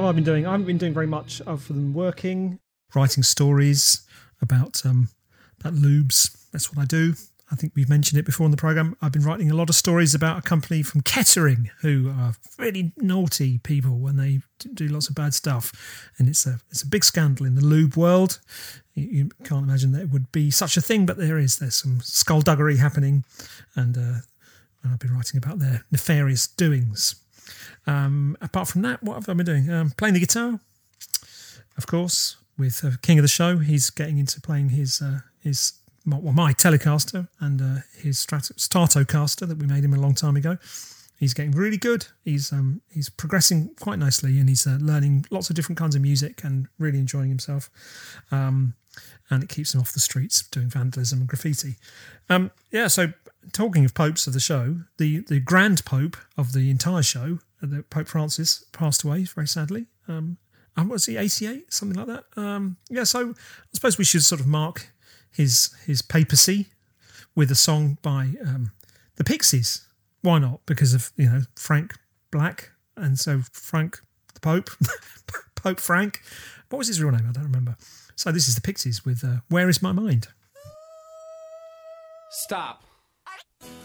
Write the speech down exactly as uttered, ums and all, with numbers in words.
I've been doing. I haven't been doing very much other than working, writing stories about um, about lubes. That's what I do. I think we've mentioned it before on the programme. I've been writing a lot of stories about a company from Kettering who are really naughty people when they do lots of bad stuff. And it's a it's a big scandal in the lube world. You, you can't imagine that it would be such a thing, but there is. There's some skullduggery happening. And, uh, and I've been writing about their nefarious doings. Um, apart from that, what have I been doing? Um, playing the guitar, of course, with uh, King of the Show. He's getting into playing his... Uh, his Well, my Telecaster and uh, his Strat- Stratocaster that we made him a long time ago. He's getting really good. He's um, he's progressing quite nicely, and he's uh, learning lots of different kinds of music and really enjoying himself. Um, and it keeps him off the streets doing vandalism and graffiti. Um, yeah, so talking of popes of the show, the, the grand pope of the entire show, the Pope Francis, passed away very sadly. Um, and was he eighty-eight? Something like that? Um, yeah, so I suppose we should sort of mark his his papacy with a song by um, the Pixies. Why not? Because of, you know, Frank Black, and so Frank the Pope, Pope Frank. What was his real name? I don't remember. So this is the Pixies with uh, Where Is My Mind? Stop.